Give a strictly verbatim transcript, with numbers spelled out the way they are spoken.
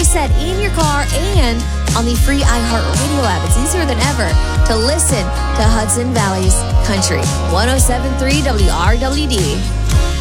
set in your car and on the free iHeartRadio app. It's easier than ever to listen to Hudson Valley's Country. one oh seven point three W R W D.